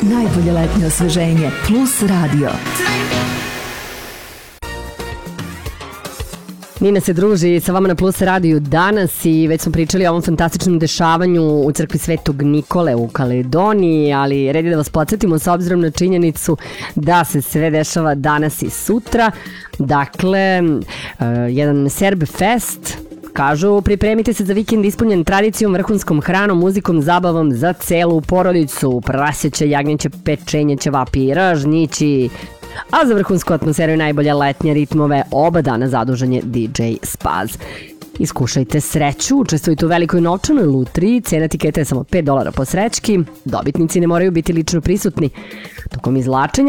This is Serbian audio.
Najbolje letnje osveženje Plus Radio. Nina se druži sa vama na Plus radiju danas i već smo pričali o ovom fantastičnom dešavanju u crkvi Svetog Nikole u Kaledoniji, ali red je da vas podsjetimo s obzirom na činjenicu da se sve dešava danas i sutra. Dakle, jedan Serbe Fest. Kažu, pripremite se za vikend ispunjen tradicijom, vrhunskom hranom, muzikom, zabavom za celu porodicu. Prasjeće, jagnjeće, pečenje, ćevapi i ražnjići. A za vrhunsku atmosferu i najbolje letnje ritmove oba dana zadužen je DJ Spaz. Iskušajte sreću, učestvujte u velikoj novčanoj lutriji, cena tiketa je samo $5 po srećki, dobitnici ne moraju biti lično prisutni tokom izvlačenja.